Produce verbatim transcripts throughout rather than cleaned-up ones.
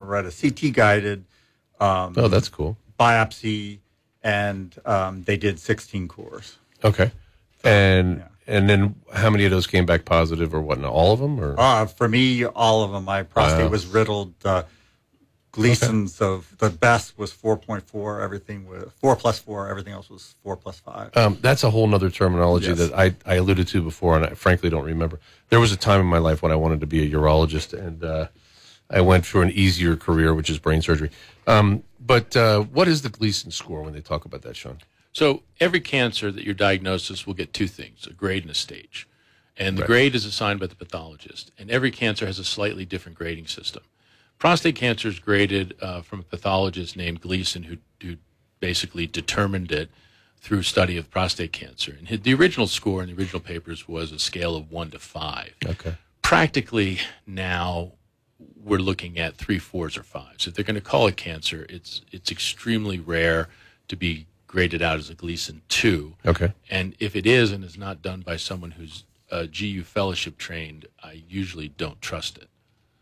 Baretta, C T guided. Um, oh, that's cool. Biopsy, and um, they did sixteen cores. Okay. So, and yeah. and then how many of those came back positive or whatnot? All of them? Or? Uh, for me, all of them. My prostate Wow. was riddled. Uh, Gleason's okay. of the best was four point four. Everything was four plus four. Everything else was four plus five. Um, that's a whole nother terminology yes. that I, I alluded to before, and I frankly don't remember. There was a time in my life when I wanted to be a urologist, and uh, I went for an easier career, which is brain surgery. Um, but uh, what is the Gleason score when they talk about that, Sean? So every cancer that your diagnosis will get two things, a grade and a stage. And the right. grade is assigned by the pathologist. And every cancer has a slightly different grading system. Prostate cancer is graded uh, from a pathologist named Gleason who, who basically determined it through study of prostate cancer. And his, the original score in the original papers was a scale of one to five. Okay. Practically now we're looking at three, fours, or fives. If they're going to call it cancer, it's it's extremely rare to be graded out as a Gleason two. Okay. And if it is and is not done by someone who's uh, G U fellowship trained, I usually don't trust it.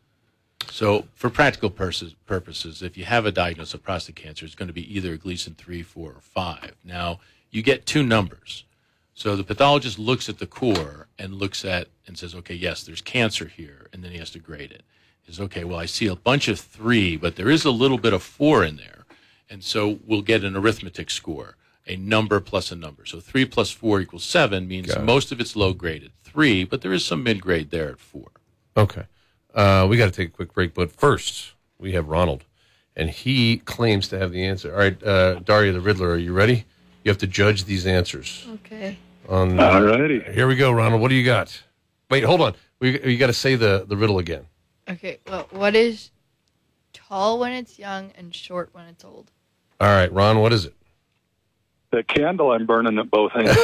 So for practical purposes, purposes, if you have a diagnosis of prostate cancer, it's going to be either a Gleason three, four, or five. Now, you get two numbers. So the pathologist looks at the core and looks at and says, okay, yes, there's cancer here, and then he has to grade it. He says, okay, well, I see a bunch of three, but there is a little bit of four in there. And so we'll get an arithmetic score, a number plus a number. So three plus four equals seven means most of it's low-graded. Three, but there is some mid-grade there at four. Okay. Uh, we got to take a quick break, but first we have Ronald, and he claims to have the answer. All right, uh, Daria the Riddler, are you ready? You have to judge these answers. Okay. On, All righty. Here we go, Ronald. What do you got? Wait, hold on. We you got to say the, the riddle again. Okay, well, what is tall when it's young and short when it's old? All right, Ron, what is it? The candle I'm burning at both ends.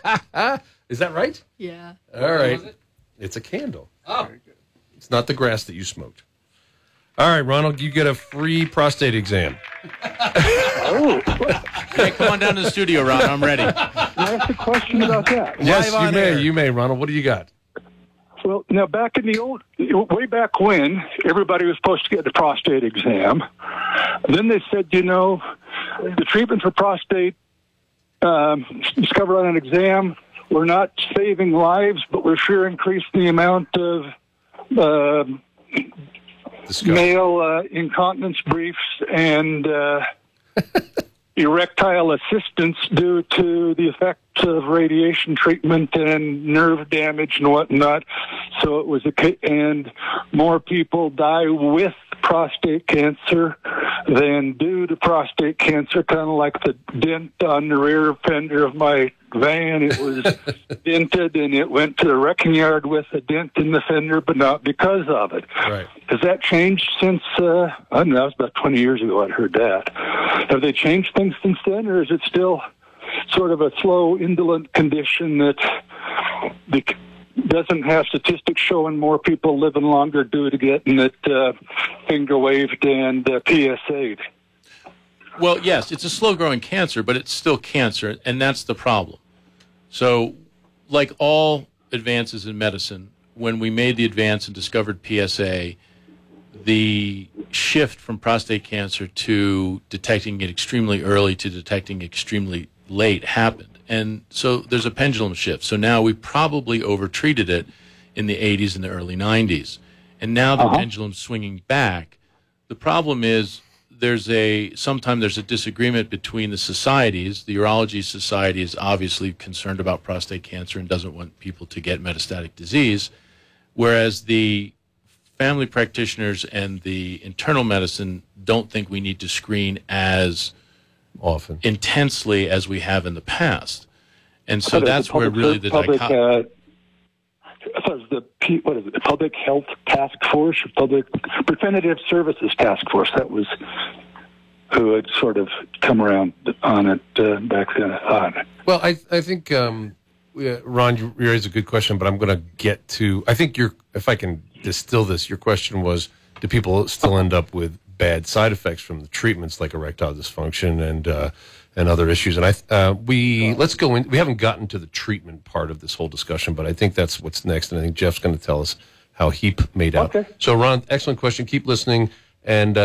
Is that right? Yeah. All right. It? It's a candle. Oh. It's not the grass that you smoked. All right, Ronald, you get a free prostate exam. Oh. Hey, come on down to the studio, Ron. I'm ready. Can I ask a question about that? Yes, Live you on may. air. You may, Ronald. What do you got? Well, now, back in the old, way back when, everybody was supposed to get the prostate exam. Then they said, you know, the treatment for prostate um, discovered on an exam, we're not saving lives, but we're sure increasing the amount of uh, male uh, incontinence briefs and uh, erectile assistance due to the effects of radiation treatment and nerve damage and whatnot. So it was a, ca- and more people die with prostate cancer than due to prostate cancer, kind of like the dent on the rear fender of my van. It was dented and it went to the wrecking yard with a dent in the fender, but not because of it. Right. Has that changed since, uh, I don't know, that was about twenty years ago I heard that. Have they changed things since then, or is it still sort of a slow, indolent condition that the, doesn't have statistics showing more people living longer due to getting it uh, finger waved and uh, P S A'd? Well, yes, it's a slow-growing cancer, but it's still cancer, and that's the problem. So, like all advances in medicine, when we made the advance and discovered P S A, the shift from prostate cancer to detecting it extremely early to detecting extremely late happened. And so there's a pendulum shift. So now we probably overtreated it in the eighties and the early nineties. And now the Uh-huh. pendulum's swinging back. The problem is there's a sometimes there's a disagreement between the societies. The Urology Society is obviously concerned about prostate cancer and doesn't want people to get metastatic disease, whereas the family practitioners and the internal medicine don't think we need to screen as Often. intensely as we have in the past. And so I thought it was that's the where public- really the public, dichotomy... uh, I thought it was the P, what is it, the Public Health Task Force, or Public Preventative Services Task Force. That was who had sort of come around on it uh, back then, I thought. Well, I I think um, uh, Ron, you raised a good question, but I'm going to get to. I think your, if I can distill this, your question was: do people still end up with bad side effects from the treatments, like erectile dysfunction and uh, and other issues? And I uh, we let's go in. We haven't gotten to the treatment part of this whole discussion, but I think that's what's next, and I think Jeff's going to tell us how HEAP made out. Okay. So, Ron, excellent question. Keep listening, and. Uh,